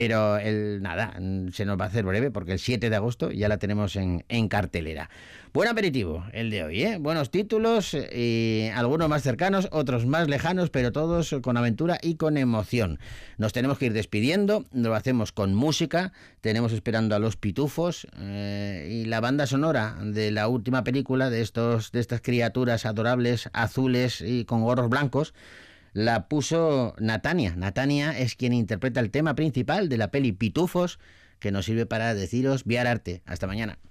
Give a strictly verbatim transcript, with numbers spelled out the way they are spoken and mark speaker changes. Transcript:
Speaker 1: Pero el nada, se nos va a hacer breve porque el siete de agosto ya la tenemos en, en cartelera. Buen aperitivo el de hoy, ¿eh? Buenos títulos, y algunos más cercanos, otros más lejanos, pero todos con aventura y con emoción. Nos tenemos que ir despidiendo, lo hacemos con música, tenemos esperando a los Pitufos eh, y la banda sonora de la última película de, estos, de estas criaturas adorables, azules y con gorros blancos. La puso Natania. Natania es quien interpreta el tema principal de la peli Pitufos, que nos sirve para deciros viar arte. Hasta mañana.